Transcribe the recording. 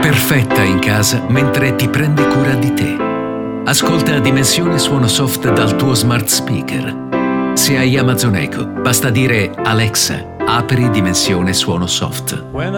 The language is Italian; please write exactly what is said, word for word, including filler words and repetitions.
perfetta in casa mentre ti prendi cura di te. Ascolta Dimensione Suono Soft dal tuo smart speaker. Se hai Amazon Echo, basta dire Alexa, apri Dimensione Suono Soft. When